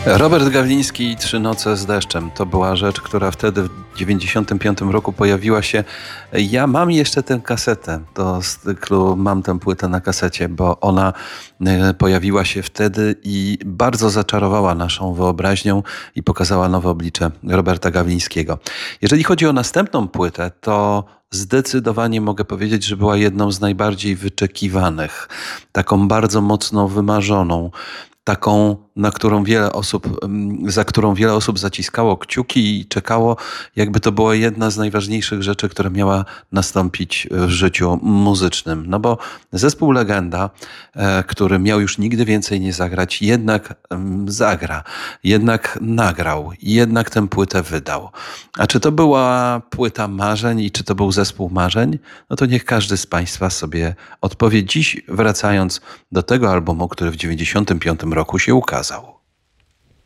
Robert Gawliński i Trzy noce z deszczem. To była rzecz, która wtedy w 95 roku pojawiła się. Ja mam jeszcze tę kasetę. To z cyklu mam tę płytę na kasecie, bo ona pojawiła się wtedy i bardzo zaczarowała naszą wyobraźnią i pokazała nowe oblicze Roberta Gawlińskiego. Jeżeli chodzi o następną płytę, to zdecydowanie mogę powiedzieć, że była jedną z najbardziej wyczekiwanych, taką bardzo mocno wymarzoną, taką, za którą wiele osób zaciskało kciuki i czekało, jakby to była jedna z najważniejszych rzeczy, która miała nastąpić w życiu muzycznym. No bo zespół Legenda, który miał już nigdy więcej nie zagrać, jednak zagra, jednak nagrał, jednak tę płytę wydał. A czy to była płyta marzeń i czy to był zespół marzeń? No to niech każdy z Państwa sobie odpowie dziś, wracając do tego albumu, który w 95 roku się ukazał.